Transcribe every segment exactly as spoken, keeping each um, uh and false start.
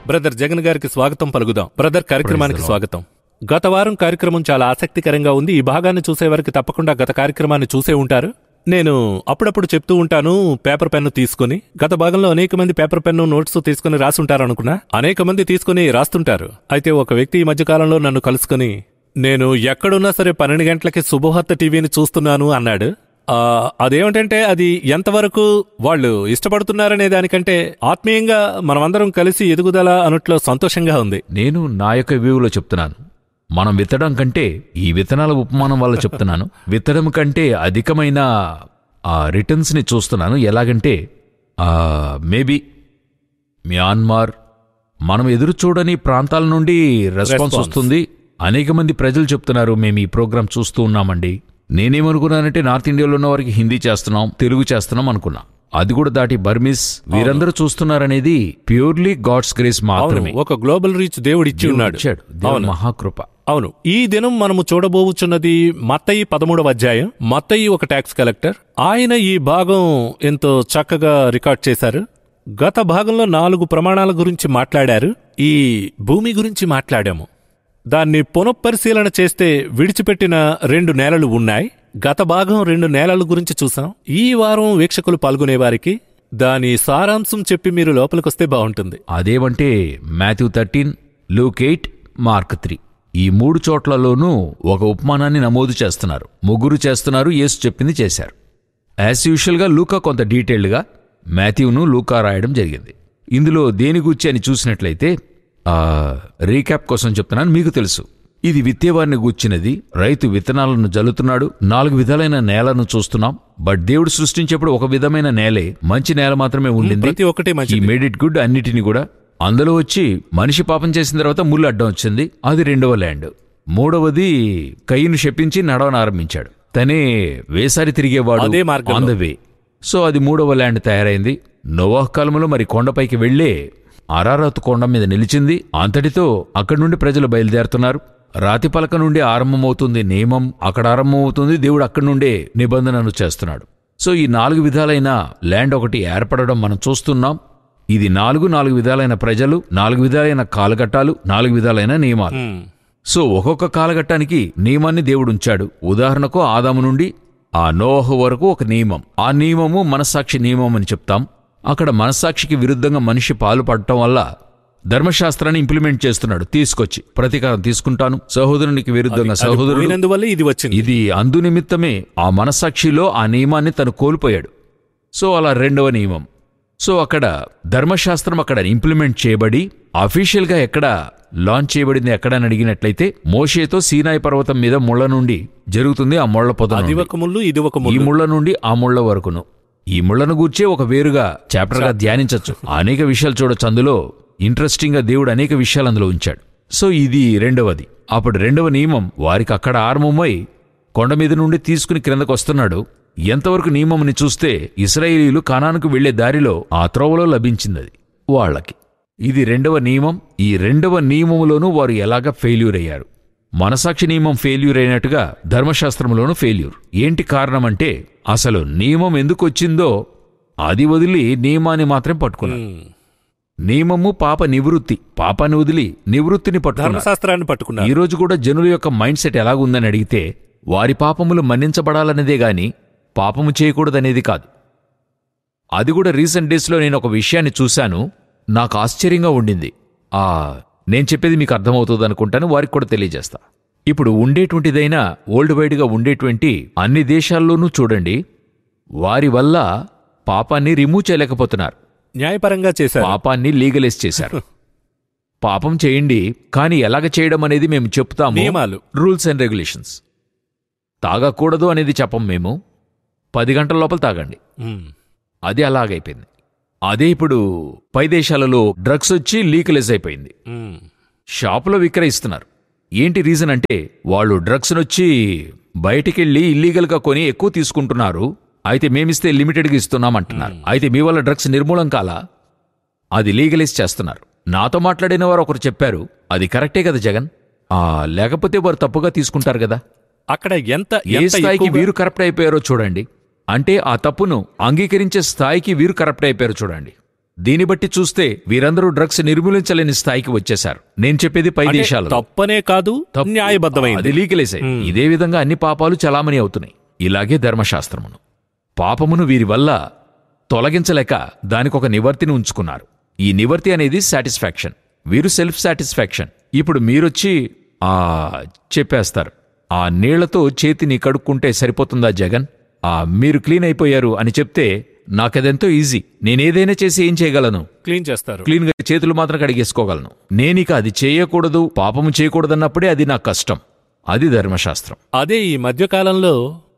Brother Jagan గారికి స్వాగతం పలుకుదాం. Brother, కార్యక్రమానికి స్వాగతం. గత వారం కార్యక్రమం చాలా ఆసక్తికరంగా ఉంది. ఈ భాగాన్ని చూసేవారికి తప్పకుండా గత కార్యక్రమాన్ని చూసే ఉంటారు. నేను అప్పుడప్పుడు చెప్తూ ఉంటాను, పేపర్ పెన్ను తీసుకుని. గత భాగంలో అనేక మంది పేపర్ పెన్ను నోట్స్ తీసుకుని రాసుంటారు అనుకున్నా. అనేక మంది తీసుకుని రాస్తుంటారు. అయితే ఒక వ్యక్తి ఈ మధ్యకాలంలో నన్ను కలుసుకుని, నేను ఎక్కడున్నా సరే పన్నెండు గంటలకి శుభవార్త టీవీని చూస్తున్నాను అన్నాడు. అదేమిటంటే అది ఎంతవరకు వాళ్ళు ఇష్టపడుతున్నారనే దానికంటే ఆత్మీయంగా మనమందరం కలిసి ఎదుగుదల అన్నట్లో సంతోషంగా ఉంది. నేను నా యొక్క వ్యూలో చెప్తున్నాను, మనం విత్తడం కంటే ఈ విత్తనాల ఉపమానం వల్ల చెప్తున్నాను, విత్తడం కంటే అధికమైన ఆ రిటర్న్స్ ని చూస్తున్నాను. ఎలాగంటే మేబీ మ్యాన్మార్, మనం ఎదురు చూడని ప్రాంతాల నుండి రెస్పాన్స్ వస్తుంది. అనేక మంది ప్రజలు చెప్తున్నారు, మేము ఈ ప్రోగ్రాం చూస్తూ ఉన్నామండి. నేనేమనుకున్నానంటే నార్త్ ఇండియాలో ఉన్న వారికి హిందీ చేస్తున్నాం, తెలుగు చేస్తున్నాం అనుకున్నా. అది కూడా దాటి బర్మిస్ వీరందరూ చూస్తున్నారనేది ప్యూర్లీ గాడ్స్ గ్రేస్ మాత్రమే. ఒక గ్లోబల్ రీచ్ దేవుడు ఇచ్చి ఉన్నాడు, మహాకృప. అవును. ఈ దినం మనము చూడబోచున్నది మత్తయి పదమూడవ అధ్యాయం. మత్తయి ఒక ట్యాక్స్ కలెక్టర్. ఆయన ఈ భాగం ఎంతో చక్కగా రికార్డ్ చేశారు. గత భాగంలో నాలుగు ప్రమాణాల గురించి మాట్లాడారు. ఈ భూమి గురించి మాట్లాడాము. దాన్ని పునఃపరిశీలన చేస్తే విడిచిపెట్టిన రెండు నేలలు ఉన్నాయి. గత భాగం రెండు నేలల గురించి చూసాం. ఈ వారం వీక్షకులు పాల్గొనేవారికి దాని సారాంశం చెప్పి మీరు లోపలికొస్తే బాగుంటుంది. అదేమంటే Matthew thirteen, Luke eight, mark three, ఈ మూడు చోట్లలోనూ ఒక ఉపమానాన్ని నమోదు చేస్తున్నారు. ముగ్గురు చేస్తున్నారు, యేసు చెప్పింది చేశారు. యాజ్ యూజువల్గా లూకా కొంత డీటెయిల్డ్గా మాథ్యూను లూకా రాయడం జరిగింది. ఇందులో దేని గూర్చి అని చూసినట్లయితే, రీక్యాప్ కోసం చెప్తున్నాను. మీకు తెలుసు, ఇది విత్తేవారిని గూర్చినది. రైతు విత్తనాలను జల్లుతున్నాడు. నాలుగు విధాలైన నేలను చూస్తున్నాం. బట్ దేవుడు సృష్టించేప్పుడు ఒక విధమైన నేలే, మంచి నేల మాత్రమే ఉండింది. ప్రతి ఒక్కటి మంచి, మేడ్ ఇట్ గుడ్ అన్నిటిని కూడా. అందులో వచ్చి మనిషి పాపం చేసిన తర్వాత ముళ్ళు అడ్డం వచ్చింది, అది రెండవ ల్యాండ్. మూడవది కయ్యను శపించి నడవనారంభించాడు. తనే వేసారి తిరిగేవాడు, ఆన్ ద వే. సో అది మూడవ ల్యాండ్ తయారైంది. నోవాహ్ కాలంలో మరి కొండపైకి వెళ్లే అరారత్ కొండ మీద నిలిచింది. అంతటితో అక్కడి నుండి ప్రజలు బయలుదేరుతున్నారు. రాతి పలక నుండి ఆరంభమవుతుంది నియమం, అక్కడ ఆరంభమవుతుంది. దేవుడు అక్కడి నుండే నిబంధనను చేస్తున్నాడు. సో ఈ నాలుగు విధాలైన ల్యాండ్ ఒకటి ఏర్పడడం మనం చూస్తున్నాం. ఇది నాలుగు నాలుగు విధాలైన ప్రజలు, నాలుగు విధాలైన కాలఘట్టాలు, నాలుగు విధాలైన నియమాలు. సో ఒక్కొక్క కాలఘట్టానికి నియమాన్ని దేవుడు ఉంచాడు. ఉదాహరణకు ఆదాము నుండి ఆ నోహు వరకు ఒక నియమం. ఆ నియమము మనస్సాక్షి నియమం అని చెప్తాం. అక్కడ మనస్సాక్షికి విరుద్ధంగా మనిషి పాలు పడటం వల్ల ధర్మశాస్త్రాన్ని ఇంప్లిమెంట్ చేస్తున్నాడు. తీసుకొచ్చి ప్రతీకారం తీసుకుంటాను, సహోదరునికి విరుద్ధంగా సహోదరుడు. ఇది వచ్చింది. ఇది అందు నిమిత్తమే ఆ మనస్సాక్షిలో ఆ నియమాన్ని తను కోల్పోయాడు. సో అలా రెండవ నియమం. సో అక్కడ ధర్మశాస్త్రం అక్కడ ఇంప్లిమెంట్ చేయబడి అఫీషియల్గా ఎక్కడ లాంచ్ చేయబడింది ఎక్కడని అడిగినట్లయితే, మోషేతో సీనాయి పర్వతం మీద ముళ్ల నుండి జరుగుతుంది. ఆ ముళ్ల పొద, ఈ ముళ్ల నుండి ఆ ముళ్ల వరకును. ఈ ముళ్లను గూర్చే ఒక వేరుగా చాప్టర్గా ధ్యానించవచ్చు. అనేక విషయాలు చూడొచ్చు. అందులో ఇంట్రెస్టింగ్ గా దేవుడు అనేక విషయాలు అందులో ఉంచాడు. సో ఇది రెండవది. అప్పుడు రెండవ నియమం వారికి అక్కడ ఆరంభమై కొండ మీద నుండి తీసుకుని క్రిందకు వస్తున్నాడు. ఎంతవరకు నియమంని చూస్తే ఇశ్రాయేలీయులు కానానుకు వెళ్లే దారిలో ఆ త్రోవలో లభించిందది వాళ్లకి. ఇది రెండవ నియమం. ఈ రెండవ నియమములోనూ వారు ఎలాగా ఫెయిల్యూర్ అయ్యారు. మనసాక్షి నియమం ఫెయిల్యూర్ అయినట్టుగా ధర్మశాస్త్రంలోనూ ఫెయిల్యూర్. ఏంటి కారణమంటే, అసలు నియమం ఎందుకు వచ్చిందో అది వదిలి నియమాన్ని మాత్రం పట్టుకున్నారు. నియమము పాప నివృత్తి, పాపాన్ని వదిలి నివృత్తిని పట్టుకున్నారు, పట్టుకున్నారు. ఈ రోజు కూడా జనుల యొక్క మైండ్ సెట్ ఎలాగుందని అడిగితే, వారి పాపములు మన్నించబడాలనేదే గాని పాపము చేయకూడదనేది కాదు. అది కూడా రీసెంట్ డేస్లో నేను ఒక విషయాన్ని చూశాను, నాకు ఆశ్చర్యంగా ఉండింది. ఆ నేను చెప్పేది మీకు అర్థమవుతుంది అనుకుంటాను, వారికి కూడా తెలియజేస్తా. ఇప్పుడు ఉండేటువంటిదైనా వరల్డ్ వైడ్గా ఉండేటువంటి అన్ని దేశాల్లోనూ చూడండి, వారి వల్ల పాపాన్ని రిమూవ్ చేయలేకపోతున్నారు. న్యాయపరంగా చేశారు, పాపాన్ని లీగలైజ్ చేశారు. పాపం చేయండి, కానీ ఎలాగ చేయడం అనేది మేము చెప్తాము. నియమాలు, రూల్స్ అండ్ రెగ్యులేషన్స్. తాగకూడదు అనేది చెప్పం మేము. పది గంటల లోపల తాగండి, అది అలాగైపోయింది. అదే ఇప్పుడు పై దేశాలలో డ్రగ్స్ వచ్చి లీగలైజ్ అయిపోయింది. షాపులో విక్రయిస్తున్నారు. ఏంటి రీజన్ అంటే, వాళ్ళు డ్రగ్స్ నొచ్చి బయటికెళ్ళి ఇల్లీగల్గా కొని ఎక్కువ తీసుకుంటున్నారు. అయితే మేమిస్తే లిమిటెడ్గా ఇస్తున్నామంటున్నారు. అయితే మీ వల్ల డ్రగ్స్ నిర్మూలం కాలా, అది లీగలైజ్ చేస్తున్నారు. నాతో మాట్లాడిన వారు ఒకరు చెప్పారు, అది కరెక్టే కదా జగన్, ఆ లేకపోతే వారు తప్పుగా తీసుకుంటారు కదా. అక్కడ ఎంత ఏ స్థాయికి వీరు కరప్ట్ అయిపోయారో చూడండి. అంటే ఆ తప్పును అంగీకరించే స్థాయికి వీరు కరప్ట్ అయిపోయారు చూడండి. దీన్ని బట్టి చూస్తే వీరందరూ డ్రగ్స్ నిర్మూలించలేని స్థాయికి వచ్చేశారు. నేను చెప్పేది పై అంటే దేశాలు తప్పనే కాదు, న్యాయబద్ధమైంది. అది లీగలైజే. ఇదే విధంగా అన్ని పాపాలు చలామణి అవుతున్నాయి. ఇలాగే ధర్మశాస్త్రమును పాపమును వీరి వల్ల తొలగించలేక దానికొక నివర్తిని ఉంచుకున్నారు. ఈ నివర్తి అనేది సాటిస్ఫాక్షన్, వీరు సెల్ఫ్ సాటిస్ఫాక్షన్. ఇప్పుడు మీరొచ్చి ఆ చెప్పేస్తారు, ఆ నీళ్లతో చేతిని కడుక్కుంటే సరిపోతుందా జగన్, ఆ మీరు క్లీన్ అయిపోయారు అని చెప్తే నాకదెంతో ఈజీ. నేనేదైనా చేసి ఏం చేయగలను? క్లీన్ చేస్తారు. క్లీన్గా చేతులు మాత్రం కడిగేసుకోగలను. నేనిక అది చేయకూడదు, పాపము చేయకూడదన్నప్పుడే అది నాకు కష్టం. అది ధర్మశాస్త్రం. అదే ఈ మధ్యకాలంలో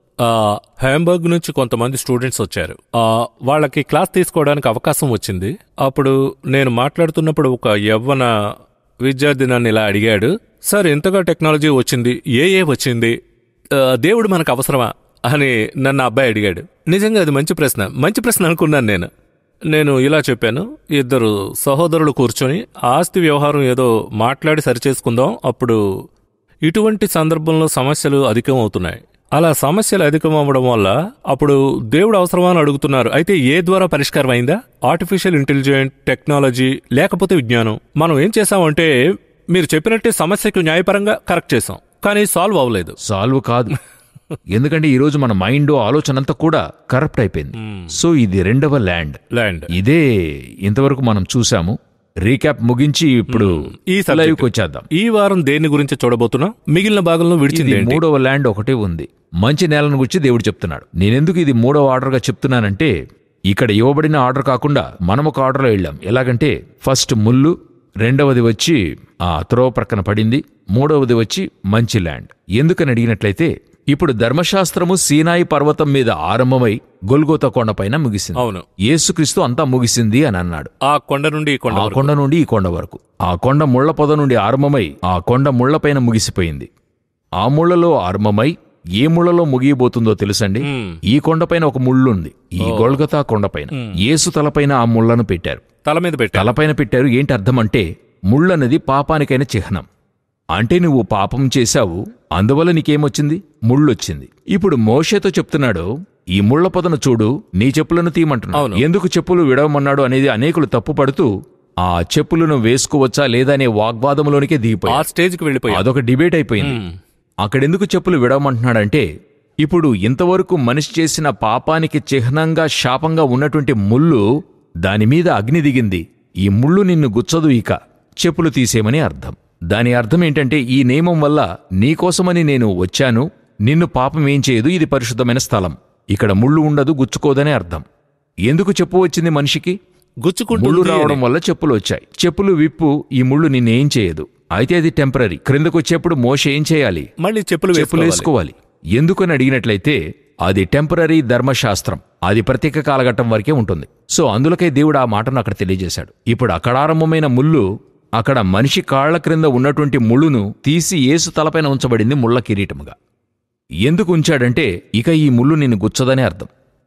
హ్యాంబర్గ్ నుంచి కొంతమంది స్టూడెంట్స్ వచ్చారు. ఆ వాళ్ళకి క్లాస్ తీసుకోవడానికి అవకాశం వచ్చింది. అప్పుడు నేను మాట్లాడుతున్నప్పుడు ఒక యవ్వన విద్యార్థి నన్ను ఇలా అడిగాడు, సార్ ఇంతగా టెక్నాలజీ వచ్చింది, ఏ ఏ వచ్చింది, దేవుడు మనకు అవసరమా అని నన్ను అబ్బాయి అడిగాడు. నిజంగా అది మంచి ప్రశ్న మంచి ప్రశ్న అనుకున్నాను. నేను నేను ఇలా చెప్పాను, ఇద్దరు సహోదరులు కూర్చొని ఆస్తి వ్యవహారం ఏదో మాట్లాడి సరిచేసుకుందాం, అప్పుడు ఇటువంటి సందర్భంలో సమస్యలు అధికం అవుతున్నాయి. అలా సమస్యలు అధికం అవ్వడం వల్ల అప్పుడు దేవుడు అవసరమా అని అడుగుతున్నారు. అయితే ఏ ద్వారా పరిష్కారం అయిందా? ఆర్టిఫిషియల్ ఇంటెలిజెంట్, టెక్నాలజీ, లేకపోతే విజ్ఞానం. మనం ఏం చేసామంటే మీరు చెప్పినట్టే సమస్యకు న్యాయపరంగా కరెక్ట్ చేసాం, కానీ సాల్వ్ అవ్వలేదు. సాల్వ్ కాదు, ఎందుకంటే ఈరోజు మన మైండ్ ఆలోచన అంతా కూడా కరప్ట్ అయిపోయింది. సో ఇది రెండవ ల్యాండ్ ల్యాండ్ ఇదే ఇంతవరకు మనం చూసాము. రీక్యాప్ ముగించి ఇప్పుడు ఈ లైవ్కి వచ్చేద్దాం. ఈ వారం దేని గురించి చూడబోతున్నాం? మిగిలిన భాగంలో విడిచింది ఇది మూడవ ల్యాండ్ ఒకటే ఉంది. మంచి నేలను గురించి దేవుడు చెప్తున్నాడు. నేనెందుకు ఇది మూడవ ఆర్డర్గా చెప్తున్నానంటే, ఇక్కడ ఇవ్వబడిన ఆర్డర్ కాకుండా మనం ఒక ఆర్డర్లో వెళ్ళాం. ఎలాగంటే ఫస్ట్ ముళ్ళు, రెండవది వచ్చి ఆ త్రోవ ప్రక్కన పడింది, మూడవది వచ్చి మంచి ల్యాండ్. ఎందుకని అడిగినట్లయితే, ఇప్పుడు ధర్మశాస్త్రము సీనాయి పర్వతం మీద ఆరంభమై గొల్గోతా కొండపైన ముగిసింది. అవును, యేసుక్రీస్తు అంతా ముగిసింది అని అన్నాడు. ఆ కొండ నుండి ఈ కొండ ఆ కొండ నుండి ఈ కొండ వరకు. ఆ కొండ ముళ్ల పొద నుండి ఆరంభమై ఆ కొండ ముళ్లపైన ముగిసిపోయింది. ఆ ముళ్లలో ఆరంభమై ఏ ముళ్లలో ముగియబోతుందో తెలుసండి? ఈ కొండపైన ఒక ముళ్ళుంది. ఈ గొల్గొతా కొండపైన యేసు తలపైన ఆ ముళ్లను పెట్టారు. తల మీద పెట్టారు. తలపైన పెట్టారు. ఏంటి అర్థం అంటే, ముళ్ళన్నది పాపానికైన చిహ్నం. అంటే నువ్వు పాపం చేశావు, అందువల్ల నీకేమొచ్చింది? ముళ్ళొచ్చింది. ఇప్పుడు మోషేతో చెప్తున్నాడు, ఈ ముళ్ల పొదను చూడు, నీ చెప్పులను తీయమంటున్నాడు. ఎందుకు చెప్పులు విడవమన్నాడు అనేది అనేకులు తప్పుపడుతూ ఆ చెప్పులను వేసుకోవచ్చా లేదా అనే వాగ్వాదంలోనికే దిగిపోయి ఆ స్టేజ్కి వెళ్ళిపోయి అదొక డిబేట్ అయిపోయింది. అక్కడెందుకు చెప్పులు విడవమంటున్నాడంటే, ఇప్పుడు ఇంతవరకు మనిషి చేసిన పాపానికి చిహ్నంగా శాపంగా ఉన్నటువంటి ముళ్ళు, దానిమీద అగ్ని దిగింది. ఈ ముళ్ళు నిన్ను గుచ్చదు, ఇక చెప్పులు తీసేయమని అర్థం. దాని అర్థం ఏంటంటే, ఈ నియమం వల్ల నీకోసమని నేను వచ్చాను, నిన్ను పాపం ఏం చేయదు, ఇది పరిశుద్ధమైన స్థలం, ఇక్కడ ముళ్ళు ఉండదు, గుచ్చుకోదనే అర్థం. ఎందుకు చెప్పు వచ్చింది మనిషికి? గుచ్చుకుంటూ ముళ్ళు రావడం వల్ల చెప్పులు వచ్చాయి. చెప్పులు విప్పు, ఈ ముళ్ళు నిన్నేం చేయదు. అయితే అది టెంపరీ. క్రిందకొచ్చేప్పుడు మోషే ఏం చేయాలి? మళ్ళీ చెప్పులు చెప్పులు వేసుకోవాలి. ఎందుకని అడిగినట్లయితే, అది టెంపరీ ధర్మశాస్త్రం, అది ప్రత్యేక కాలఘట్టం వరకే ఉంటుంది. సో అందులకై దేవుడు ఆ మాటను అక్కడ తెలియజేశాడు. ఇప్పుడు అక్కడ ఆరంభమైన ముళ్ళు, అక్కడ మనిషి కాళ్ల క్రింద ఉన్నటువంటి ముళ్ళును తీసి యేసు తలపైన ఉంచబడింది ముళ్ల కిరీటముగా. ఎందుకు ఉంచాడంటే, ఇక ఈ ముళ్ళు నిన్ను గుచ్చదనే అర్థం.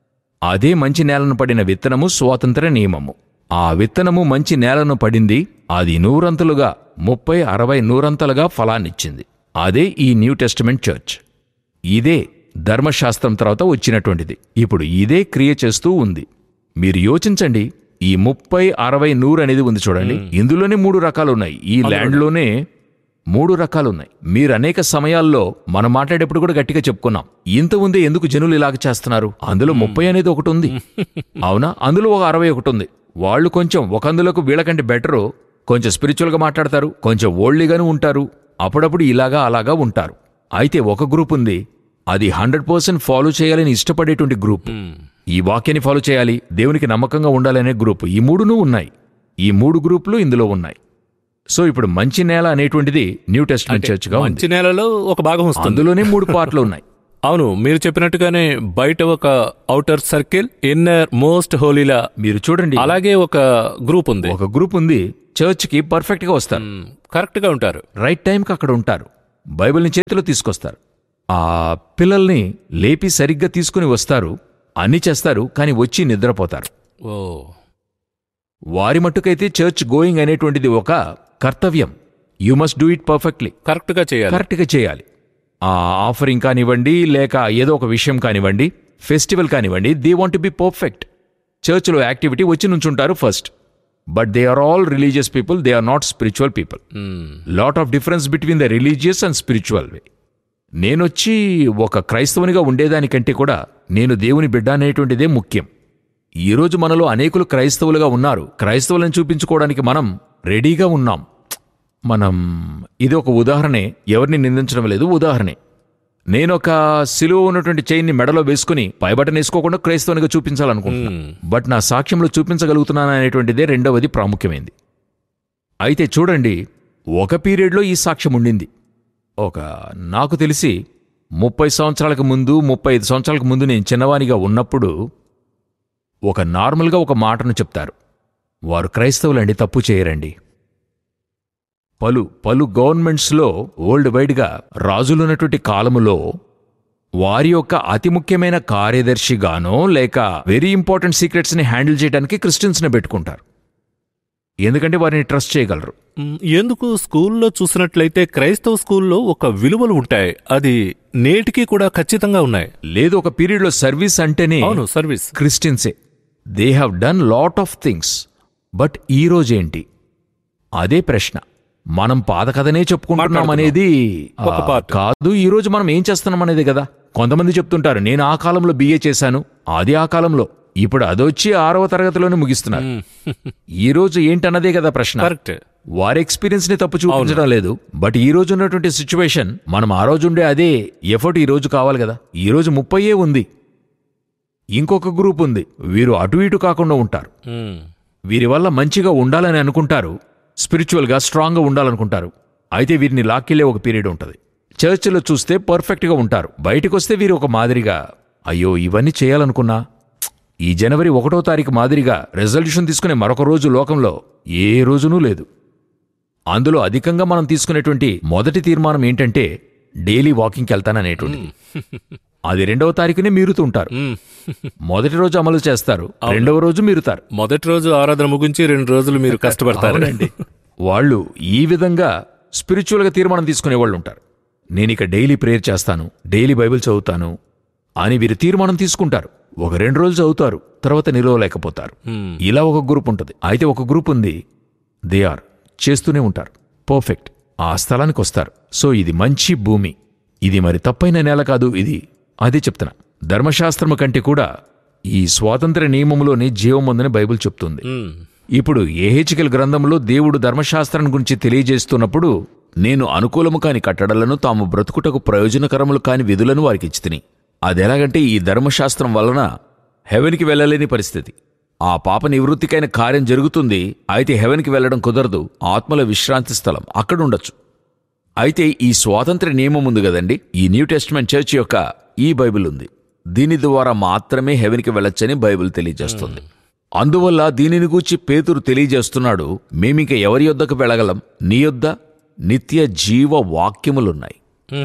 అదే మంచి నేలను పడిన విత్తనము స్వాతంత్ర నియమము. ఆ విత్తనము మంచి నేలను పడింది, అది నూరంతలుగా, ముప్పై అరవై నూరంతలుగా ఫలాన్నిచ్చింది. అదే ఈ న్యూ టెస్టమెంట్ చర్చ్. ఇదే ధర్మశాస్త్రం తర్వాత వచ్చినటువంటిది. ఇప్పుడు ఇదే క్రియ చేస్తూ ఉంది. మీరు యోచించండి, ఈ ముప్పై అరవై నూరు అనేది ఉంది చూడండి, ఇందులోనే మూడు రకాలున్నాయి. ఈ ల్యాండ్లోనే మూడు రకాలున్నాయి. మీరు అనేక సమయాల్లో మనం మాట్లాడేప్పుడు కూడా గట్టిగా చెప్పుకున్నాం, ఇంత ఉందే ఎందుకు జనులు ఇలాగ చేస్తున్నారు? అందులో ముప్పై అనేది ఒకటి ఉంది, అవునా? అందులో ఒక అరవై ఒకటి ఉంది. వాళ్ళు కొంచెం ఒక అందులోకి వీళ్ళకంటే బెటరు, కొంచెం స్పిరిచువల్గా మాట్లాడతారు, కొంచెం ఓల్డ్లీగాను ఉంటారు, అప్పుడప్పుడు ఇలాగా అలాగా ఉంటారు. అయితే ఒక గ్రూప్ ఉంది, అది హండ్రెడ్ పర్సెంట్ ఫాలో చేయాలని ఇష్టపడేటువంటి గ్రూప్. ఈ వాక్యాన్ని ఫాలో చేయాలి, దేవునికి నమ్మకంగా ఉండాలనే గ్రూప్. ఈ మూడునూ ఉన్నాయి. ఈ మూడు గ్రూపులు ఇందులో ఉన్నాయి. సో ఇప్పుడు మంచి నేల అనేటువంటిది న్యూ టెస్టమెంట్ చర్చ్గా ఉంది. మంచి నేలలో ఒక భాగం వస్తుంది, అందులోనే మూడు పార్ట్లు ఉన్నాయి. అవును, మీరు చెప్పినట్టుగానే బయట ఒక ఔటర్ సర్కిల్, ఇన్నర్ మోస్ట్ హోలీలా మీరు చూడండి, అలాగే ఒక గ్రూప్ ఉంది. ఒక గ్రూప్ ఉంది, చర్చ్కి పర్ఫెక్ట్ గా వస్తారు, కరెక్ట్ గా ఉంటారు, రైట్ టైంకి అక్కడ ఉంటారు, బైబిల్ని చేతిలో తీసుకొస్తారు, ఆ పిల్లల్ని లేపి సరిగ్గా తీసుకుని వస్తారు, అన్ని చేస్తారు, కానీ వచ్చి నిద్రపోతారు. ఓ వారి మట్టుకైతే చర్చ్ గోయింగ్ అనేటువంటిది ఒక కర్తవ్యం. You must do it perfectly, correct గా చేయాలి, కరెక్ట్ గా చేయాలి. ఆ ఆఫరింగ్ కానివ్వండి, లేక ఏదో ఒక విషయం కానివ్వండి, ఫెస్టివల్ కానివ్వండి, దే వాంట్ బి పర్ఫెక్ట్. చర్చ్లో యాక్టివిటీ వచ్చి నుంచుంటారు first, but they are all religious people, they are not spiritual people. Lot of difference between the religious and spiritual వే. నేనొచ్చి ఒక క్రైస్తవునిగా ఉండేదానికంటే కూడా నేను దేవుని బిడ్డ అనేటువంటిదే ముఖ్యం. ఈరోజు మనలో అనేకులు క్రైస్తవులుగా ఉన్నారు. క్రైస్తవులను చూపించుకోవడానికి మనం రెడీగా ఉన్నాం. మనం ఇది ఒక ఉదాహరణే, ఎవరిని నిందించడం లేదు, ఉదాహరణే. నేనొక సిలువ ఉన్నటువంటి చైన్ని మెడలో వేసుకుని పైబటన్ వేసుకోకుండా క్రైస్తవునిగా చూపించాలనుకుంటున్నాను. బట్ నా సాక్ష్యంలో చూపించగలుగుతున్నాను అనేటువంటిదే రెండవది ప్రాముఖ్యమైంది. అయితే చూడండి, ఒక పీరియడ్లో ఈ సాక్ష్యం ఉండింది. ఒక నాకు తెలిసి ముప్పై సంవత్సరాలకు ముందు ముప్పై ఐదు సంవత్సరాలకు ముందు నేను చిన్నవానిగా ఉన్నప్పుడు ఒక నార్మల్గా ఒక మాటను చెప్తారు. వారు క్రైస్తవులండి, తప్పు చేయరండి. పలు పలు గవర్నమెంట్స్లో వరల్డ్ వైడ్గా రాజులున్నటువంటి కాలములో వారి యొక్క అతి ముఖ్యమైన కార్యదర్శిగానో లేక వెరీ ఇంపార్టెంట్ సీక్రెట్స్ని హ్యాండిల్ చేయడానికి క్రిస్టియన్స్ని పెట్టుకుంటారు. ఎందుకంటే వారిని ట్రస్ట్ చేయగలరు. ఎందుకు స్కూల్లో చూసినట్లయితే క్రైస్తవ స్కూల్లో ఒక విలువలు ఉంటాయి, అది నేటికి కూడా ఖచ్చితంగా ఉన్నాయి. లేదు, ఒక పీరియడ్లో సర్వీస్ అంటేనే అవును service క్రిస్టియన్సే. They have done lot of things. But ఈ రోజేంటి? అదే ప్రశ్న. మనం పాత కథనే చెప్పుకుంటున్నాం అనేది ఒక పార్ట్ కాదు. ఈ రోజు మనం ఏం చేస్తున్నాం అనేది కదా. కొంతమంది చెప్తుంటారు, నేను ఆ కాలంలో బిఏ చేశాను, అది ఆ కాలంలో, ఇప్పుడు అదొచ్చి ఆరవ తరగతిలోనే ముగిస్తున్నారు. ఈ రోజు ఏంటన్నదే కదా ప్రశ్న. కరెక్ట్. వారి ఎక్స్పీరియన్స్ ని తప్పు చూపించడం లేదు. బట్ ఈ రోజు ఉన్నటువంటి సిచ్యువేషన్, మనం ఆ రోజు ఉండే అదే ఎఫర్ట్ ఈ రోజు కావాలి కదా. ఈ రోజు ముప్పయ్యే ఉంది, ఇంకొక గ్రూప్ ఉంది, వీరు అటు ఇటు కాకుండా ఉంటారు. వీరి వల్ల మంచిగా ఉండాలని అనుకుంటారు, స్పిరిచువల్గా స్ట్రాంగ్గా ఉండాలనుకుంటారు. అయితే వీరిని లాక్కెళ్లే ఒక పీరియడ్ ఉంటుంది. చర్చిలో చూస్తే పర్ఫెక్ట్గా ఉంటారు, బయటకు వస్తే వీరు ఒక మాదిరిగా, అయ్యో ఇవన్నీ చేయాలనుకున్నా. ఈ జనవరి ఒకటో తారీఖు మాదిరిగా రెజల్యూషన్ తీసుకునే మరొక రోజు లోకంలో ఏ రోజునూ లేదు. అందులో అధికంగా మనం తీసుకునేటువంటి మొదటి తీర్మానం ఏంటంటే డైలీ వాకింగ్కి వెళ్తాననేటువంటిది. అది రెండవ తారీఖునే మీరుతుంటారు. మొదటి రోజు అమలు చేస్తారు, రెండవ రోజు మీరుతారు. మొదటి రోజు ఆరాధన ముగించి రెండు రోజులు మీరు కష్టపడతారండి. వాళ్ళు ఈ విధంగా స్పిరిచువల్గా తీర్మానం తీసుకునే వాళ్ళు ఉంటారు. నేనిక డైలీ ప్రేయర్ చేస్తాను, డైలీ బైబిల్ చదువుతాను అని వీరు తీర్మానం తీసుకుంటారు. ఒక రెండు రోజులు చదువుతారు, తర్వాత నిలవలేకపోతారు. ఇలా ఒక గ్రూప్ ఉంటుంది. అయితే ఒక గ్రూప్ ఉంది, దే ఆర్ చేస్తూనే ఉంటారు, పర్ఫెక్ట్. ఆ స్థలానికి వస్తారు. సో ఇది మంచి భూమి, ఇది మరి తప్పైన నేల కాదు, ఇది అదే చెప్తున్నా. ధర్మశాస్త్రము కంటే కూడా ఈ స్వాతంత్ర నియమములోని జీవముందని బైబిల్ చెప్తుంది. ఇప్పుడు యెహెజ్కేలు గ్రంథంలో దేవుడు ధర్మశాస్త్రం గురించి తెలియజేస్తున్నప్పుడు, నేను అనుకూలము కాని కట్టడలను, తాము బ్రతుకుటకు ప్రయోజనకరములు కాని విధులను వారికి ఇచ్చితిని. అదెలాగంటే ఈ ధర్మశాస్త్రం వలన హెవెన్కి వెళ్ళలేని పరిస్థితి. ఆ పాప నివృత్తికైన కార్యం జరుగుతుంది, అయితే హెవెన్కి వెళ్లడం కుదరదు. ఆత్మల విశ్రాంతి స్థలం అక్కడుండొచ్చు. అయితే ఈ స్వాతంత్ర నియమం ఉంది కదండి, ఈ న్యూ టెస్టిమెంట్ చర్చ్ యొక్క ఈ బైబిల్ ఉంది. దీని ద్వారా మాత్రమే హెవెన్కి వెళ్ళొచ్చని బైబిల్ తెలియజేస్తుంది. అందువల్ల దీనిని గూర్చి పేతురు తెలియజేస్తున్నాడు, మేమింక ఎవరి యొద్దకు వెళ్ళగలం? నీ యొద్ద నిత్య జీవ వాక్యములున్నాయి.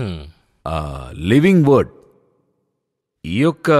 Living word. ఈ యొక్క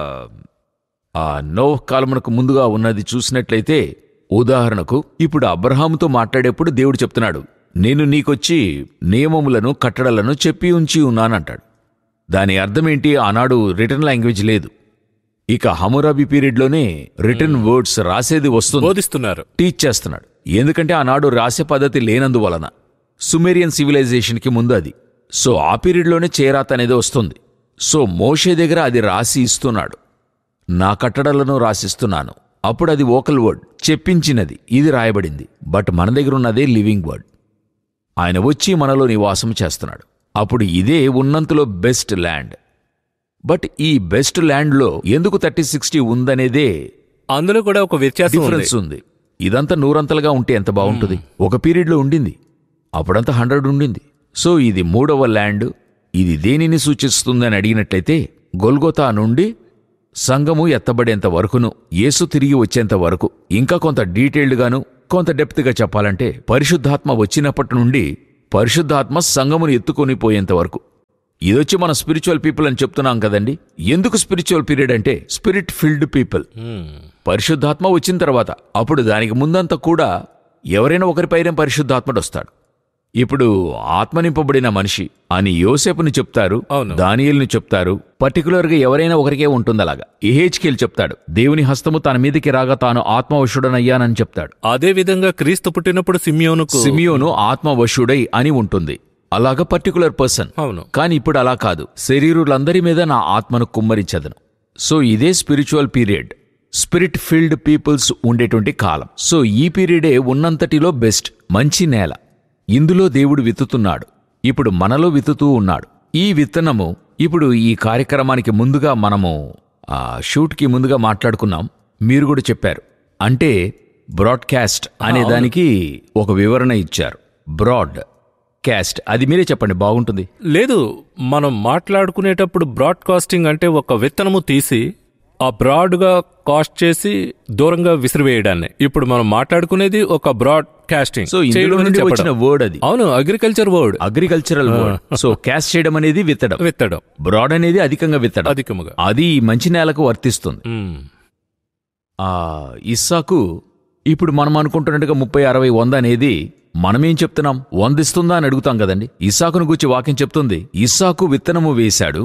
ఆ నోహ్ కాలమునకు ముందుగా ఉన్నది చూసినట్లయితే, ఉదాహరణకు ఇప్పుడు అబ్రహాముతో మాట్లాడేప్పుడు దేవుడు చెప్తున్నాడు, నేను నీకొచ్చి నియమములను కట్టడలను చెప్పి ఉంచి ఉన్నానంటాడు. దాని అర్థమేంటి? ఆనాడు రిటర్న్ లాంగ్వేజ్ లేదు. ఇక హమురాబీ పీరియడ్లోనే రిటర్న్ వర్డ్స్ రాసేది వస్తుంది, బోధిస్తున్నారు, టీచ్ చేస్తున్నాడు. ఎందుకంటే ఆనాడు రాసే పద్ధతి లేనందువలన, సుమేరియన్ సివిలైజేషన్కి ముందు అది. సో ఆ పీరియడ్లోనే చేరాత అనేది వస్తుంది. సో మోషే దగ్గర అది రాసి ఇస్తున్నాడు, నా కట్టడలను రాసిస్తున్నాను. అప్పుడు అది వోకల్ వర్డ్, చెప్పించినది, ఇది రాయబడింది. బట్ మన దగ్గర ఉన్నదే లివింగ్ వర్డ్. ఆయన వచ్చి మనలో నివాసం చేస్తున్నాడు. అప్పుడు ఇదే ఉన్నంతలో బెస్ట్ ల్యాండ్. బట్ ఈ బెస్ట్ ల్యాండ్లో ఎందుకు థర్టీ సిక్స్టీ ఉందనేదే అందులో కూడా ఒక వ్యత్యాసం, డిఫరెన్స్ ఉంది. ఇదంతా నూరంతలుగా ఉంటే ఎంత బాగుంటుంది. ఒక పీరియడ్లో ఉండింది, అప్పుడంతా హండ్రెడ్ ఉండింది. సో ఇది మూడవ ల్యాండ్. ఇది దేనిని సూచిస్తుందని అడిగినట్లయితే, గొల్గొతా నుండి సంఘము ఎత్తబడేంత వరకును, యేసు తిరిగి వచ్చేంత వరకు, ఇంకా కొంత డీటెయిల్డ్గాను కొంత డెప్త్గా చెప్పాలంటే, పరిశుద్ధాత్మ వచ్చినప్పటి నుండి పరిశుద్ధాత్మ సంఘమును ఎత్తుకొని పోయేంత వరకు. ఇదొచ్చి మన స్పిరిచువల్ పీపుల్ అని చెప్తున్నాం కదండి. ఎందుకు స్పిరిచువల్ పీరియడ్ అంటే, స్పిరిట్ ఫిల్డ్ పీపుల్. పరిశుద్ధాత్మ వచ్చిన తర్వాత, అప్పుడు దానికి ముందంతా కూడా ఎవరైనా ఒకరిపైన పరిశుద్ధాత్ముడు వస్తాడు. ఇప్పుడు ఆత్మ నింపబడిన మనిషి అని యోసేపుని చెప్తారు, అవును. దానియేలుని చెప్తారు. పర్టికులర్ గా ఎవరైనా ఒకరికే ఉంటుంది అలాగా. ఎహెచ్కేలు చెప్తాడు, దేవుని హస్తము తన మీదకి రాగా తాను ఆత్మవశుడనయ్యానని చెప్తాడు. అదే విధంగా క్రీస్తు పుట్టినప్పుడు సిమియోనుకు సిమియోను ఆత్మవశుడై అని ఉంటుంది. అలాగా పర్టికులర్ పర్సన్. అవును. కానీ ఇప్పుడు అలా కాదు, శరీరులందరి మీద నా ఆత్మను కుమ్మరించదను. సో ఇదే spiritual period, spirit field peoples ఉండేటువంటి కాలం. సో ఈ పీరియడే ఉన్నంతటిలో బెస్ట్, మంచి నేల. ఇందులో దేవుడు విత్తుతున్నాడు, ఇప్పుడు మనలో విత్తుతూ ఉన్నాడు. ఈ విత్తనము ఇప్పుడు ఈ కార్యక్రమానికి ముందుగా మనము ఆ షూట్కి ముందుగా మాట్లాడుకున్నాం, మీరు కూడా చెప్పారు. అంటే బ్రాడ్కాస్ట్ అనే దానికి ఒక వివరణ ఇచ్చారు. బ్రాడ్ క్యాస్ట్, అది మీరే చెప్పండి, బాగుంటుంది. లేదు, మనం మాట్లాడుకునేటప్పుడు బ్రాడ్కాస్టింగ్ అంటే ఒక విత్తనము తీసి ఆ బ్రాడ్గా కాస్ట్ చేసి దూరంగా విసిరివేయడాన్ని. ఇప్పుడు మనం మాట్లాడుకునేది ఒక బ్రాడ్ కాస్టింగ్. సో ఇందులో నుండి వచ్చిన వర్డ్ అది. అవును, agriculture word, agricultural word. So caste చేయడం అనేది విత్తడం, విత్తడం. బ్రాడ్ అనేది అధికంగా విత్తడం, అధికముగా. అది మంచి నేలకు వర్తిస్తుంది. మ్మ్. ఆ ఇస్సాకు ఇప్పుడు మనం అనుకుంటున్నట్టుగా ముప్పై అరవై వంద అనేది మనమేం చెప్తున్నాం, వందిస్తుందా అని అడుగుతాం కదండి. ఇస్సాకును గూర్చి వాక్యం చెప్తుంది, ఇస్సాకు విత్తనము వేశాడు,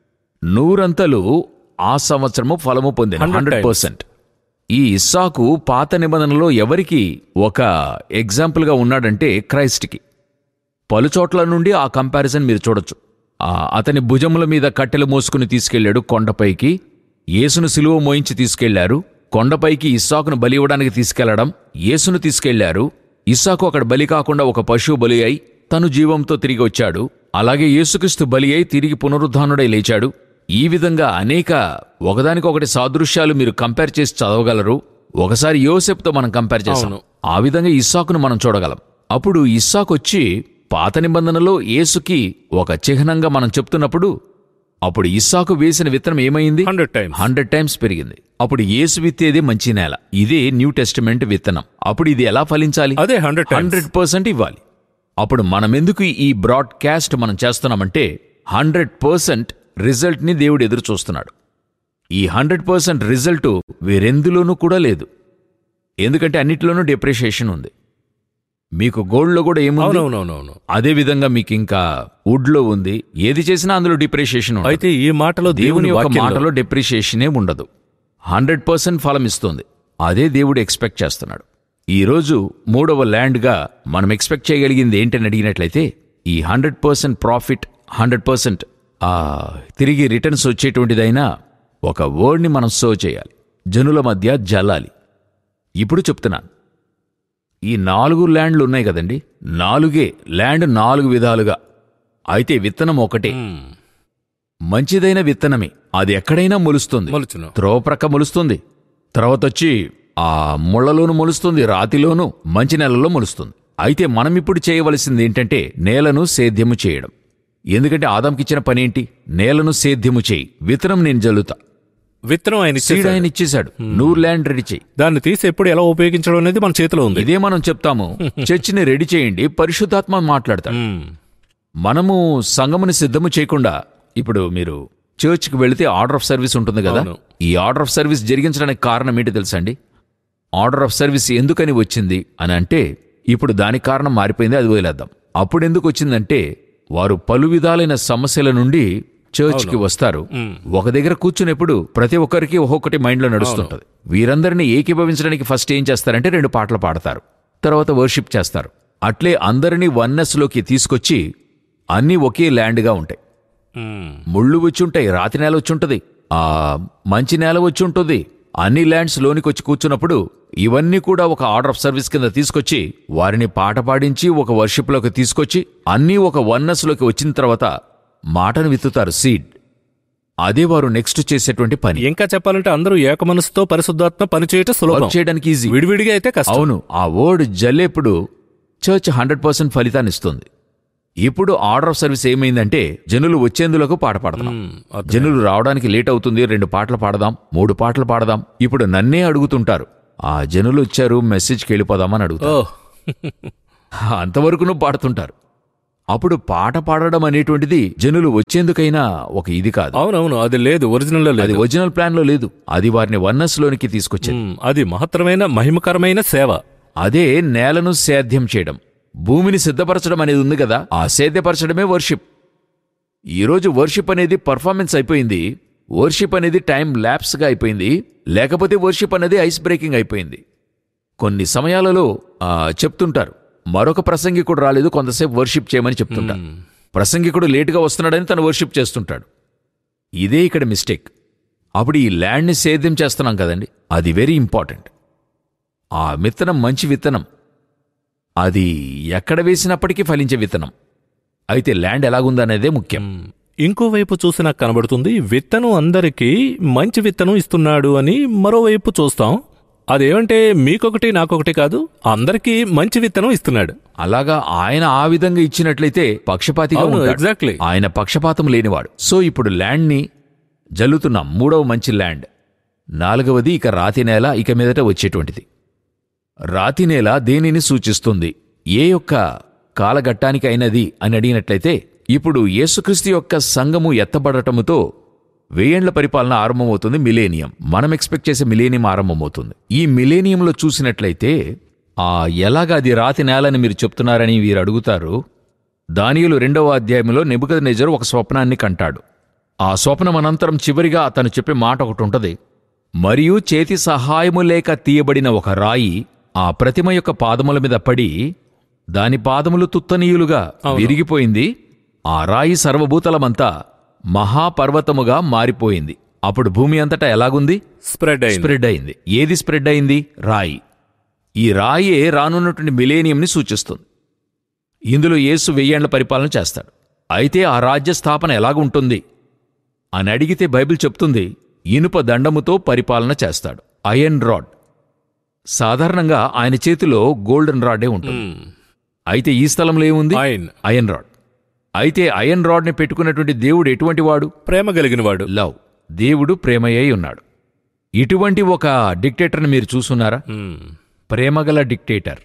నూరంతలు ఆ సంవత్సరము ఫలము పొందిన హండ్రెడ్ పర్సెంట్. ఈ ఇస్సాకు పాత నిబంధనలో ఎవరికి ఒక ఎగ్జాంపుల్గా ఉన్నాడంటే క్రైస్ట్కి. పలుచోట్ల నుండి ఆ కంపారిజన్ మీరు చూడొచ్చు. ఆ అతని భుజముల మీద కట్టెలు మోసుకుని తీసుకెళ్లాడు కొండపైకి, యేసును సిలువ మోయించి తీసుకెళ్లారు. కొండపైకి ఇస్సాకును బలి ఇవ్వడానికి తీసుకెళ్లడం, యేసును తీసుకెళ్లారు. ఇస్సాకు అక్కడ బలి కాకుండా ఒక పశువు బలి అయి తను జీవంతో తిరిగి వచ్చాడు. అలాగే యేసుక్రీస్తు బలి అయి తిరిగి పునరుద్ధానుడై లేచాడు. ఈ విధంగా అనేక ఒకదానికొకటి సాదృశ్యాలు మీరు కంపేర్ చేసి చదవగలరు. ఒకసారి యోసేపుతో మనం కంపేర్ చేసాం, ఆ విధంగా ఇస్సాకును మనం చూడగలం. అప్పుడు ఇస్సాకు వచ్చి పాత నిబంధనలో యేసుకి ఒక చిహ్నంగా మనం చెప్తున్నప్పుడు, అప్పుడు ఇస్సాకు వేసిన విత్తనం ఏమైంది? హండ్రెడ్ టైమ్స్ హండ్రెడ్ టైమ్స్ పెరిగింది. అప్పుడు యేసు విత్తేదే మంచి నేల, ఇదే న్యూ టెస్టిమెంట్ విత్తనం. అప్పుడు ఇది ఎలా ఫలించాలి? అదే హండ్రెడ్ హండ్రెడ్ పర్సెంట్ ఇవ్వాలి. అప్పుడు మనమెందుకు ఈ బ్రాడ్కాస్ట్ మనం చేస్తున్నామంటే హండ్రెడ్ పర్సెంట్ రిజల్ట్ ని దేవుడు ఎదురు చూస్తున్నాడు. ఈ హండ్రెడ్ పర్సెంట్ రిజల్ట్ వేరెందులోనూ కూడా లేదు. ఎందుకంటే అన్నిటిలోనూ డిప్రిషియేషన్ ఉంది. మీకు గోల్డ్లో కూడా ఏముంది? అవునవునవును. అదే విధంగా మీకు ఇంకా వుడ్ లో ఉంది. ఏది చేసినా అందులో డిప్రిషియేషన్ ఉంది. అయితే ఈ మాటలో దేవుని యొక్క వాక్యంలో మాటలో డిప్రిషియేషనే ఉండదు. హండ్రెడ్ పర్సెంట్ ఫలం ఇస్తుంది. అదే దేవుడు ఎక్స్పెక్ట్ చేస్తున్నాడు. ఈరోజు మూడవ ల్యాండ్గా మనం ఎక్స్పెక్ట్ చేయగలిగింది ఏంటని అడిగినట్లయితే, ఈ hundred percent profit, hundred percent తిరిగి రిటర్న్స్ వచ్చేటువంటిదైనా ఒక వర్డ్ని మనం సో చేయాలి, జనుల మధ్య జల్లాలి. ఇప్పుడు చెప్తున్నాను, ఈ నాలుగు ల్యాండ్లు ఉన్నాయి కదండి, నాలుగే ల్యాండ్ నాలుగు విధాలుగా. అయితే విత్తనం ఒకటే, మంచిదైన విత్తనమే. అది ఎక్కడైనా మొలుస్తుంది, మొలుచును. త్రోవ ప్రక్క మొలుస్తుంది, తర్వాత వచ్చి ఆ ముళ్లలోను మొలుస్తుంది, రాతిలోను, మంచి నేలలో మొలుస్తుంది. అయితే మనం ఇప్పుడు చేయవలసింది ఏంటంటే నేలను సేద్యము చేయడం. ఎందుకంటే ఆదాంకిచ్చిన పనేంటి? నేలను సేద్యము చేయి, విత్తనం నేను జల్లుతా. విత్తనం ఆయన సీడ్ ఇచ్చేసాడు. ఆయన ఇచ్చేశాడు, నువ్వు ల్యాండ్ రెడీ చేయి. దాన్ని తీసి ఎప్పుడు ఎలా ఉపయోగించడం అనేది మన చేతిలో ఉంది. ఇదే మనం చెప్తాము, చర్చిని రెడీ చేయండి, పరిశుద్ధాత్మ మాట్లాడతాడు. మ్మ్. మనము సంఘముని సిద్ధము చేయకుండా, ఇప్పుడు మీరు చర్చ్కి వెళితే ఆర్డర్ ఆఫ్ సర్వీస్ ఉంటుంది కదా, అవును. ఈ ఆర్డర్ ఆఫ్ సర్వీస్ జరిగించడానికి కారణం ఏంటి తెలుసా అండి? ఆర్డర్ ఆఫ్ సర్వీస్ ఎందుకని వచ్చింది అని అంటే, ఇప్పుడు దానికి కారణం మారిపోయింది, అది వదిలేద్దాం. అప్పుడు ఎందుకు వచ్చిందంటే, వారు పలు విధాలైన సమస్యల నుండి చర్చ్కి వస్తారు. ఒక దగ్గర కూర్చున్నప్పుడు ప్రతి ఒక్కరికి ఒక్కొక్కటి మైండ్లో నడుస్తుంటది. వీరందరినీ ఏకీభవించడానికి ఫస్ట్ ఏం చేస్తారంటే రెండు పాటలు పాడతారు, తర్వాత వర్షిప్ చేస్తారు. అట్లే అందరినీ వన్నెస్ లోకి తీసుకొచ్చి అన్నీ ఒకే ల్యాండ్గా ఉంటాయి. మ్మ్. ముళ్ళు వచ్చుంటాయి, రాతి నేల వచ్చుంటది, ఆ మంచి నేల వచ్చుంటుంది. అన్ని ల్యాండ్స్ లోనికి వచ్చి కూర్చున్నప్పుడు ఇవన్నీ కూడా ఒక ఆర్డర్ ఆఫ్ సర్వీస్ కింద తీసుకొచ్చి వారిని పాట పాడించి ఒక వర్షిప్లోకి తీసుకొచ్చి అన్నీ ఒక వన్నెస్ లోకి వచ్చిన తర్వాత మాటను విత్తుతారు, సీడ్. అదే వారు నెక్స్ట్ చేసేటువంటి పని. ఇంకా చెప్పాలంటే అందరూ ఏక మనసుతో పరిశుద్ధాత్మ పని చేయటం సులభం, వర్క్ చేయడానికి ఈజీ. విడివిడిగా అయితే కష్టం. అవును, ఆ వర్డ్ జల్లేప్పుడు చర్చ్ హండ్రెడ్ పర్సెంట్ ఫలితాన్ని ఇస్తుంది. ఇప్పుడు ఆర్డర్ ఆఫ్ సర్వీస్ ఏమైందంటే జనులు వచ్చేందులకు పాట పాడదాం, మ్మ్. అర్థం. జనులు రావడానికి లేట్ అవుతుంది, రెండు పాటలు పాడదాం, మూడు పాటలు పాడదాం. ఇప్పుడు నన్నే అడుగుతుంటారు, ఆ జనులు వచ్చారు, మెసేజ్కి వెళ్ళిపోదామని అడుగుతారు. ఓహ్. అంతవరకు నువ్వు పాడుతుంటారు. అప్పుడు పాట పాడడం అనేటువంటిది జనులు వచ్చేందుకైనా ఒక ఇది కాదు. అవునవును, అది లేదు, ఒరిజినల్ అది లేదు. ఒరిజినల్ ప్లాన్ లో లేదు. అది వారిని వన్నెస్ లోనికి తీసుకొచ్చింది. మ్మ్. అది మహత్తరమైన మహిమకరమైన సేవ. అదే నేలను సేద్యం చేయడం. భూమిని సిద్ధపరచడం అనేది ఉంది కదా, ఆ సేద్యపరచడమే వర్షిప్. ఈరోజు వర్షిప్ అనేది పర్ఫార్మెన్స్ అయిపోయింది, వర్షిప్ అనేది టైం ల్యాప్స్గా అయిపోయింది, లేకపోతే వర్షిప్ అనేది ఐస్ బ్రేకింగ్ అయిపోయింది. కొన్ని సమయాలలో ఆ, చెప్తుంటారు, మరొక ప్రసంగికుడు రాలేదు, కొంతసేపు వర్షిప్ చేయమని చెప్తుంటారు. ప్రసంగికుడు లేటుగా వస్తున్నాడని తను వర్షిప్ చేస్తుంటాడు. ఇదే ఇక్కడ మిస్టేక్. అప్పుడు ఈ ల్యాండ్ని సేద్యం చేస్తున్నాం కదండి, అది వెరీ ఇంపార్టెంట్. ఆ విత్తనం మంచి విత్తనం, అది ఎక్కడ వేసినప్పటికీ ఫలించే విత్తనం. అయితే ల్యాండ్ ఎలాగుందనేదే ముఖ్యం. ఇంకోవైపు చూసి నాకు కనబడుతుంది, విత్తనం అందరికీ మంచి విత్తనం ఇస్తున్నాడు అని మరోవైపు చూస్తాం. అదేమంటే మీకొకటి నాకొకటి కాదు, అందరికీ మంచి విత్తనం ఇస్తున్నాడు. అలాగా ఆయన ఆ విధంగా ఇచ్చినట్లయితే పక్షపాతిగా ఉంటాడు. ఎగ్జాక్ట్లీ, ఆయన పక్షపాతం లేనివాడు. సో ఇప్పుడు ల్యాండ్ని జల్లుతున్నాం, మూడవ మంచి ల్యాండ్. నాలుగవది ఇక రాతి నేల, ఇక మీదట వచ్చేటువంటిది. రాతి నేల దేనిని సూచిస్తుంది? ఏ యొక్క కాలఘట్టానికి అయినది అని అడిగినట్లయితే, ఇప్పుడు యేసుక్రీస్తు యొక్క సంఘము ఎత్తబడటముతో వెయ్యేండ్ల పరిపాలన ఆరంభమవుతుంది, మిలేనియం. మనం ఎక్స్పెక్ట్ చేసే మిలేనియం ఆరంభమవుతుంది. ఈ మిలేనియంలో చూసినట్లయితే ఆ ఎలాగా అది రాతి నేలని మీరు చెప్తున్నారని వీరు అడుగుతారు. దానియేలు రెండవ అధ్యాయంలో నెబుకద్నెజరు ఒక స్వప్నాన్ని కంటాడు. ఆ స్వప్నం అనంతరం చివరిగా అతను చెప్పే మాట ఒకటి ఉంటది, మరియు చేతి సహాయము లేక తీయబడిన ఒక రాయి ఆ ప్రతిమ యొక్క పాదముల మీద పడి దాని పాదములు తుత్తనీయులుగా విరిగిపోయింది. ఆ రాయి సర్వభూతలమంతా మహాపర్వతముగా మారిపోయింది. అప్పుడు భూమి అంతటా ఎలాగుంది? స్ప్రెడ్ అయింది. స్ప్రెడ్ అయింది. ఏది స్ప్రెడ్ అయింది? రాయి. ఈ రాయే రానున్నటువంటి మిలేనియంని సూచిస్తుంది. ఇందులో యేసు వెయ్యేండ్ల పరిపాలన చేస్తాడు. అయితే ఆ రాజ్య స్థాపన ఎలాగుంటుంది అని అడిగితే బైబిల్ చెప్తుంది, ఇనుప దండముతో పరిపాలన చేస్తాడు. Iron rod. సాధారణంగా ఆయన చేతిలో గోల్డెన్ రాడే ఉంటుంది. అయితే ఈ స్థలంలో ఏముంది? Iron rod. అయితే ఐరన్ రాడ్ని పెట్టుకున్నటువంటి దేవుడు ఎటువంటి వాడు? ప్రేమ కలిగినవాడు. లవ్. దేవుడు ప్రేమయ్యై ఉన్నాడు. ఇటువంటి ఒక డిక్టేటర్ని మీరు చూసున్నారా? ప్రేమగల డిక్టేటర్.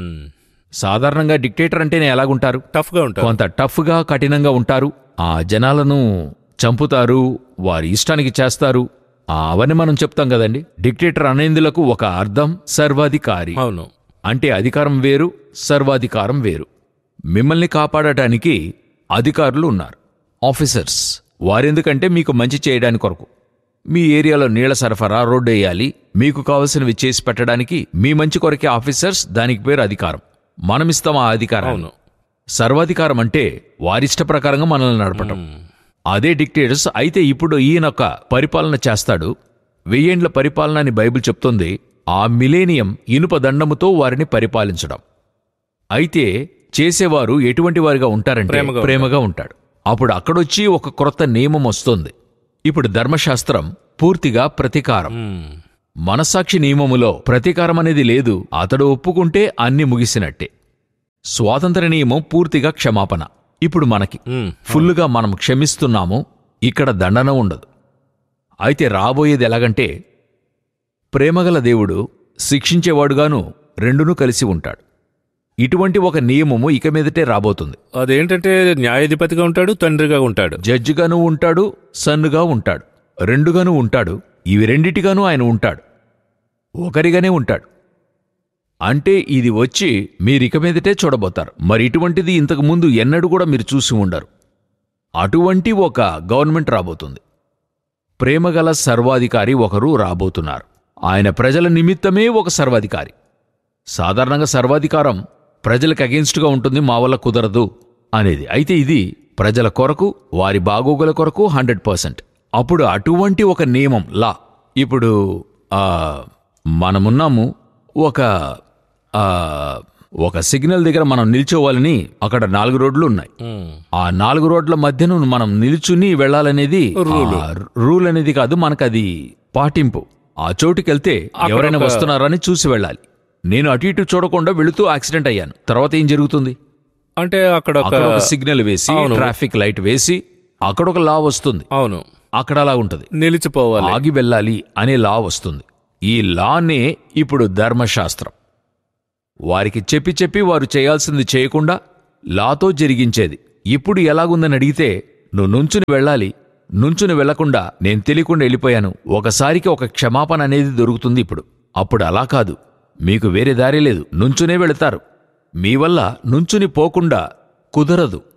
సాధారణంగా డిక్టేటర్ అంటేనే ఎలాగుంటారు? టఫ్గా ఉంటారు. కొంత టఫ్గా, కఠినంగా ఉంటారు. ఆ జనాలను చంపుతారు, వారి ఇష్టానికి చేస్తారు. అవన్నీ మనం చెప్తాం కదండి. డిక్టేటర్ అనేందులకు ఒక అర్థం సర్వాధికారి. అవును. అంటే అధికారం వేరు, సర్వాధికారం వేరు. మిమ్మల్ని కాపాడటానికి అధికారులు ఉన్నారు, ఆఫీసర్స్. వారెందుకంటే మీకు మంచి చేయడానికి కొరకు. మీ ఏరియాలో నీళ్ల సరఫరా, రోడ్డు వేయాలి, మీకు కావలసినవి చేసి పెట్టడానికి మీ మంచి కొరకే ఆఫీసర్స్. దానికి పేరు అధికారం. మనమిస్తాం ఆ అధికారం. సర్వాధికారం అంటే వారిష్ట ప్రకారంగా మనల్ని నడపటం. అదే డిక్టేటర్స్. అయితే ఇప్పుడు ఈయనొక పరిపాలన చేస్తాడు. వెయ్యేండ్ల పరిపాలన అని బైబిల్ చెప్తుంది. ఆ మిలేనియం ఇనుప దండముతో వారిని పరిపాలించడం. అయితే చేసేవారు ఎటువంటి వారిగా ఉంటారంటే ప్రేమగా ఉంటాడు. అప్పుడు అక్కడొచ్చి ఒక క్రొత్త నియమం వస్తుంది. ఇప్పుడు ధర్మశాస్త్రం పూర్తిగా ప్రతీకారం. మనస్సాక్షి నియమములో ప్రతీకారం అనేది లేదు. అతడు ఒప్పుకుంటే అన్ని ముగిసినట్టే. స్వాతంత్ర నియమం పూర్తిగా క్షమాపణ. ఇప్పుడు మనకి ఫుల్లుగా మనం క్షమిస్తున్నాము, ఇక్కడ దండన ఉండదు. అయితే రాబోయేది ఎలాగంటే, ప్రేమగల దేవుడు శిక్షించేవాడుగాను రెండునూ కలిసి ఉంటాడు. ఇటువంటి ఒక నియమము ఇక మీదటే రాబోతుంది. అదేంటంటే న్యాయాధిపతిగా ఉంటాడు, తండ్రిగా ఉంటాడు, జడ్జిగాను ఉంటాడు, సన్నుగా ఉంటాడు, రెండుగాను ఉంటాడు. ఇవి రెండిటిగాను ఆయన ఉంటాడు, ఒకరిగానే ఉంటాడు. అంటే ఇది వచ్చి మీరిక మీదటే చూడబోతారు. మరి ఇటువంటిది ఇంతకు ముందు ఎన్నడూ కూడా మీరు చూసి ఉండరు. అటువంటి ఒక గవర్నమెంట్ రాబోతుంది. ప్రేమగల సర్వాధికారి ఒకరు రాబోతున్నారు. ఆయన ప్రజల నిమిత్తమే ఒక సర్వాధికారి. సాధారణంగా సర్వాధికారం ప్రజలకు అగెన్స్ట్గా ఉంటుంది, మా వల్ల కుదరదు అనేది. అయితే ఇది ప్రజల కొరకు, వారి బాగోగుల కొరకు హండ్రెడ్ పర్సెంట్. అప్పుడు అటువంటి ఒక నియమం, లా. ఇప్పుడు మనమున్నాము ఒక ఒక సిగ్నల్ దగ్గర మనం నిల్చోవాలని, అక్కడ నాలుగు రోడ్లు ఉన్నాయి. ఆ నాలుగు రోడ్ల మధ్యను మనం నిల్చుని వెళ్లాలనేది రూల్ అనేది కాదు, మనకది పాటింపు. ఆ చోటుకెళ్తే ఎవరైనా వస్తున్నారని చూసి వెళ్ళాలి. నేను అటు ఇటు చూడకుండా వెళుతూ యాక్సిడెంట్ అయ్యాను. తర్వాత ఏం జరుగుతుంది అంటే అక్కడ ఒక సిగ్నల్ వేసి, ట్రాఫిక్ లైట్ వేసి, అక్కడ ఒక లా వస్తుంది. అవును, అక్కడ అలా ఉంటుంది, నిలిచిపోవాలి, ఆగి వెళ్ళాలి అనే లా వస్తుంది. ఈ లానే ఇప్పుడు ధర్మశాస్త్రం. వారికి చెప్పి చెప్పి వారు చేయాల్సింది చేయకుండా లాతో జరిగించేది. ఇప్పుడు ఎలాగుందని అడిగితే, నువ్వు నుంచుని వెళ్ళాలి, నుంచుని వెళ్లకుండా నేను తెలియకుండా వెళ్ళిపోయాను, ఒకసారికి ఒక క్షమాపణ అనేది దొరుకుతుంది ఇప్పుడు. అప్పుడు అలా కాదు, మీకు వేరే దారి లేదు, నుంచునే వెళతారు. మీ వల్ల నుంచుని పోకుండా కుదరదు.